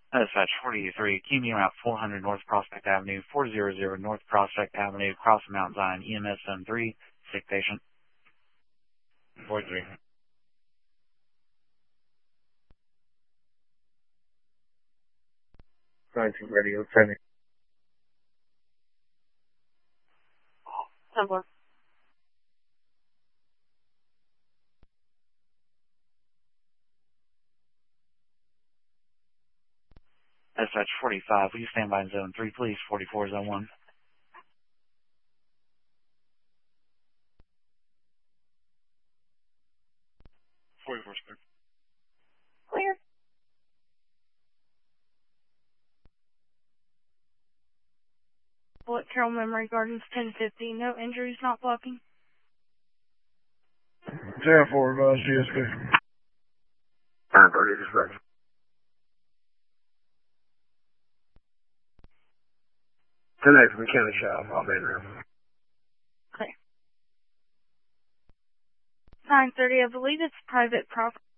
Dispatch 43, QMU Route 400 North Prospect Avenue, 400 North Prospect Avenue, across Mount Zion, EMS Zone 3, sick patient. 43. Radio, training. Templar. Dispatch 45, will you stand by in Zone 3, please? 44, Zone 1. Clear. Bullet Carroll Memory Gardens 1050. No injuries, not blocking. 10-4, GSP. 930, dispatch. 10-8 from Mechanic Shop, I'll be in there. Clear. 930, I believe it's private property.